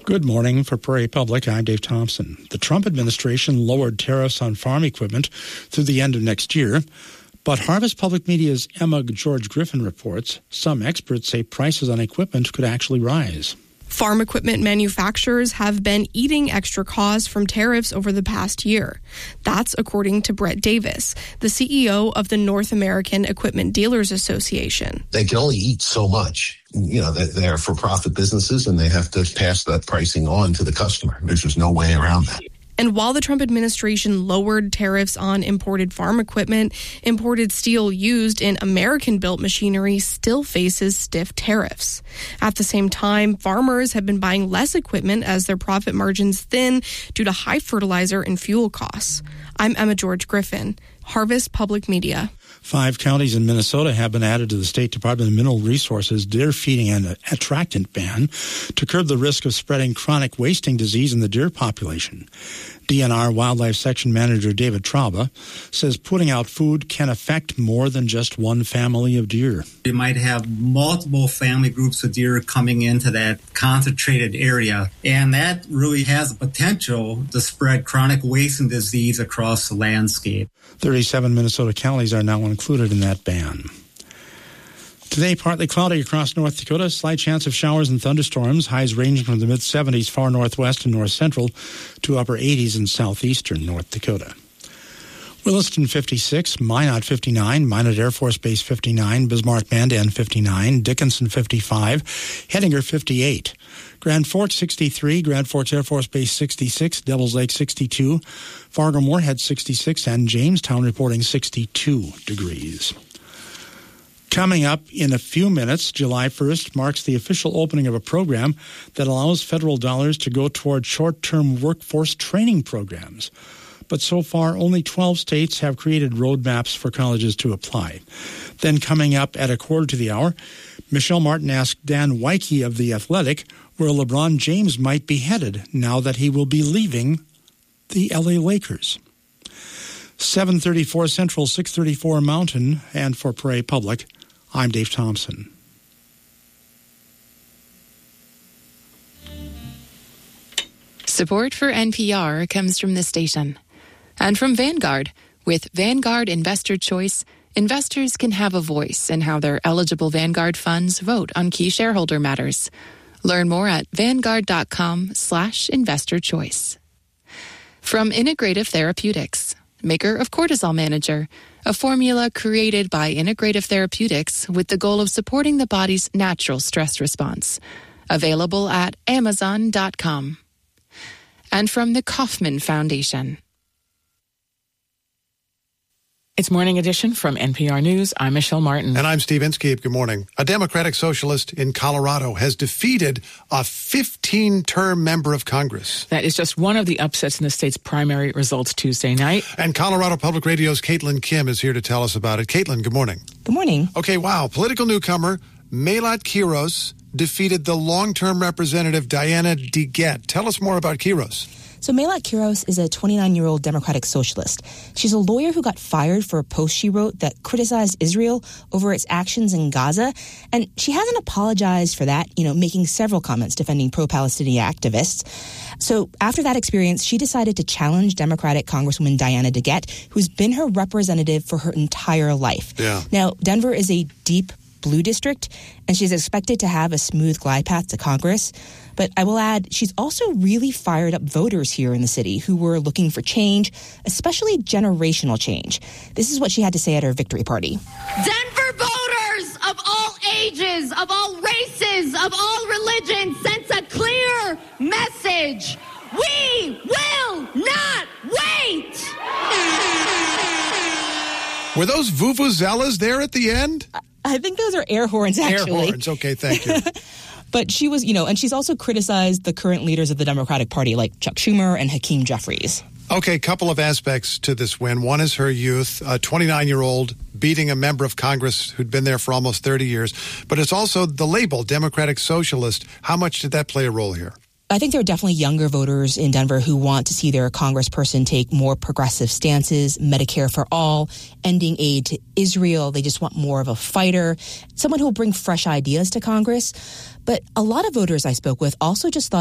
Good morning. For Prairie Public, I'm Dave Thompson. The Trump administration lowered tariffs on farm equipment through the end of next year. But Harvest Public Media's Emma George Griffin reports some experts say prices on equipment could actually rise. Farm equipment manufacturers have been eating extra costs from tariffs over the past year. That's according to Brett Davis, the CEO of the North American Equipment Dealers Association. They can only eat so much. They're for-profit businesses, and they have to pass that pricing on to the customer. There's just no way around that. And while the Trump administration lowered tariffs on imported farm equipment, imported steel used in American-built machinery still faces stiff tariffs. At the same time, farmers have been buying less equipment as their profit margins thin due to high fertilizer and fuel costs. I'm Emma George Griffin, Harvest Public Media. 5 counties in Minnesota have been added to the State Department of Mineral Resources deer feeding and attractant ban to curb the risk of spreading chronic wasting disease in the deer population. DNR Wildlife Section Manager David Traube says putting out food can affect more than just one family of deer. You might have multiple family groups of deer coming into that concentrated area, and that really has the potential to spread chronic wasting disease across the landscape. 37 Minnesota counties are now included in that ban. Today, partly cloudy across North Dakota. Slight chance of showers and thunderstorms. Highs ranging from the mid-70s far northwest and north central to upper 80s in southeastern North Dakota. Williston 56, Minot 59, Minot Air Force Base 59, Bismarck-Mandan 59, Dickinson 55, Hettinger 58, Grand Forks 63, Grand Forks Air Force Base 66, Devils Lake 62, Fargo-Moorhead 66, and Jamestown reporting 62 degrees. Coming up in a few minutes, July 1st marks the official opening of a program that allows federal dollars to go toward short-term workforce training programs. But so far, only 12 states have created roadmaps for colleges to apply. Then coming up at 1:15, Michelle Martin asked Dan Weike of The Athletic where LeBron James might be headed now that he will be leaving the LA Lakers. 7:34 Central, 6:34 Mountain, and for Prairie Public, I'm Dave Thompson. Support for NPR comes from this station and from Vanguard. With Vanguard Investor Choice, investors can have a voice in how their eligible Vanguard funds vote on key shareholder matters. Learn more at vanguard.com/investorchoice. From Integrative Therapeutics, maker of Cortisol Manager, a formula created by Integrative Therapeutics with the goal of supporting the body's natural stress response. Available at amazon.com. And from the Kauffman Foundation. It's Morning Edition from NPR News. I'm Michelle Martin. And I'm Steve Inskeep. Good morning. A Democratic socialist in Colorado has defeated a 15-term member of Congress. That is just one of the upsets in the state's primary results Tuesday night. And Colorado Public Radio's Caitlin Kim is here to tell us about it. Caitlin, good morning. Good morning. Okay, wow. Political newcomer Melat Quiros defeated the long-term representative Diana DeGette. Tell us more about Quiros. So Melat Quiros is a 29-year-old Democratic socialist. She's a lawyer who got fired for a post she wrote that criticized Israel over its actions in Gaza. And she hasn't apologized for that, making several comments defending pro-Palestinian activists. So after that experience, she decided to challenge Democratic Congresswoman Diana DeGette, who's been her representative for her entire life. Yeah. Now, Denver is a deep blue district, and she's expected to have a smooth glide path to Congress. But I will add, she's also really fired up voters here in the city who were looking for change, especially generational change. This is what she had to say at her victory party. Denver voters of all ages, of all races, of all religions sense a clear message. We will not wait! Were those vuvuzelas there at the end? I think those are air horns, actually. Air horns, okay, thank you. But she was, and she's also criticized the current leaders of the Democratic Party, like Chuck Schumer and Hakeem Jeffries. Okay, couple of aspects to this win. One is her youth, a 29-year-old beating a member of Congress who'd been there for almost 30 years. But it's also the label, Democratic Socialist. How much did that play a role here? I think there are definitely younger voters in Denver who want to see their congressperson take more progressive stances, Medicare for all, ending aid to Israel. They just want more of a fighter, someone who will bring fresh ideas to Congress. But a lot of voters I spoke with also just thought